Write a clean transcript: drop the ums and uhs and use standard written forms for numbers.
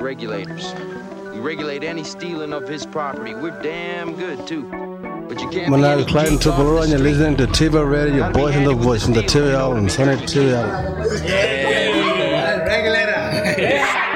regulators. We regulate any stealing of his property. We're damn good, too. But you can't Manal Klein Triple, and you're listening to TV Radio, your boys in the voice, from the TV Island, Sonnet TV Island. Yeah, regulator.